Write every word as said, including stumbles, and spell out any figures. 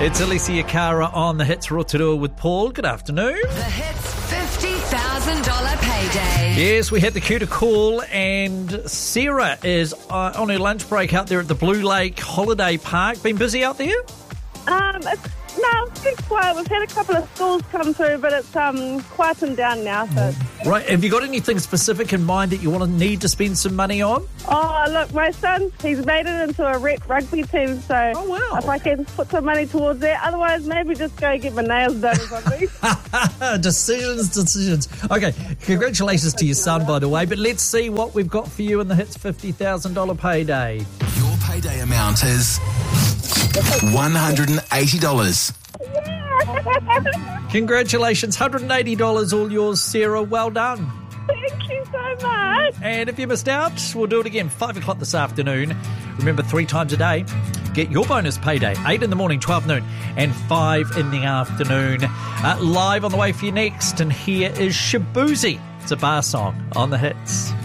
It's Alicia Cara on the Hits Rotorua with Paul. Good afternoon. The Hits fifty thousand dollars payday. Yes, we had the cue to call, and Sarah is uh, on her lunch break out there at the Blue Lake Holiday Park. Been busy out there? Um, it's, no, it's been quiet. We've had a couple of schools come through, but it's um quietened down now. So. Right, have you got anything specific in mind that you want to need to spend some money on? Oh, look, my son, he's made it into a rep rugby team, so oh, wow. if I can put some money towards that. Otherwise, maybe just go get my nails done or something. Decisions, decisions. Okay, congratulations to your son, by the way, but let's see what we've got for you in the Hits fifty thousand dollars payday. Your payday amount is one hundred eighty dollars. Congratulations, one hundred eighty dollars, all yours, Sarah. Well done. Thank you so much. And if you missed out, we'll do it again, five o'clock this afternoon. Remember, three times a day, get your bonus payday, eight in the morning, twelve noon, and five in the afternoon. Uh, live on the way for you next, and here is Shabuzi. It's a bar song on the Hits.